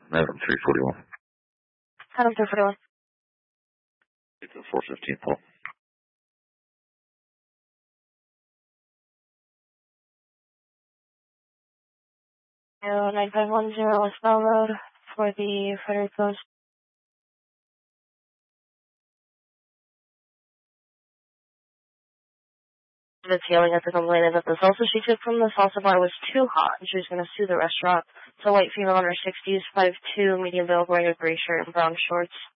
Adam 341. Adam 341. It's a 415 Paul. 9510 Westbound Road for the Frederick Post. That's yelling at the complainant that the salsa she took from the salsa bar was too hot and she was going to sue the restaurant. It's a white female in her 60s, 5'2", medium build, wearing a gray shirt and brown shorts.